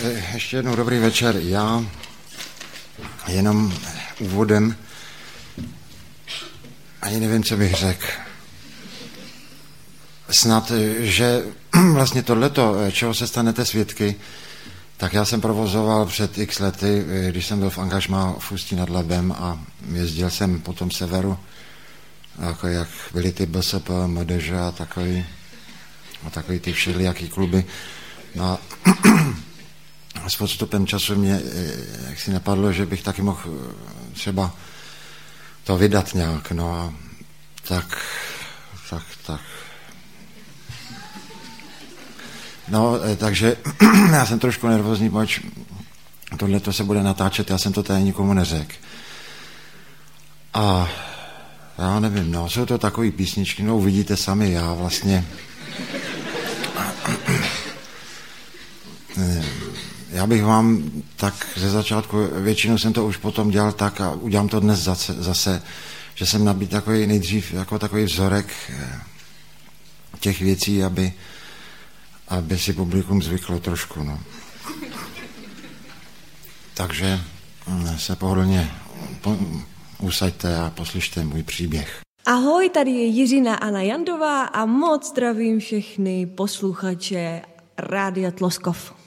ještě jednou dobrý večer. Já jenom úvodem ani nevím, co bych řekl. Snad, že vlastně tohleto, čeho se stanete svědky, tak já jsem provozoval před x lety, když jsem byl v angažmá v Ústí nad Labem a jezdil jsem po tom severu, jako jak byly ty BSP, MDŽ a takový ty všelijaký kluby. No a s podstupem času mě jaksi napadlo, že bych taky mohl třeba to vydat nějak, no a tak. No, takže já jsem trošku nervózní, protože tohleto se bude natáčet, já jsem to tady nikomu neřekl. A já nevím, no, jsou to takový písničky, no uvidíte sami, já vlastně... Já bych vám tak ze začátku, většinou jsem to už potom dělal tak a udělám to dnes zase, že jsem nabít takový nejdřív jako takový vzorek těch věcí, aby si publikum zvyklo trošku, no. Takže se pohodlně usaďte a poslyšte můj příběh. Ahoj, tady je Jiřina Anna Jandová a moc zdravím všechny posluchače Rádia Tloskov.